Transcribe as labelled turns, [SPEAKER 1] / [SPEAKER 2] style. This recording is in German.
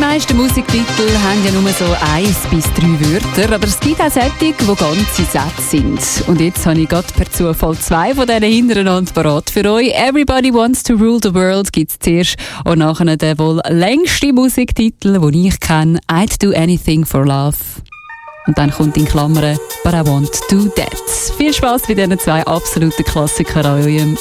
[SPEAKER 1] meisten Musiktitel haben ja nur so 1 bis 3 Wörter, aber es gibt auch solche, die ganze Sätze sind. Und jetzt habe ich gerade per Zufall 2 von diesen hintereinander parat für euch. Everybody Wants to Rule the World gibt es zuerst und nachher den wohl längsten Musiktitel, den ich kenne, I'd Do Anything for Love. Und dann kommt in Klammern But I Want to Do That. Viel Spass bei diesen 2 absoluten Klassikern an eurem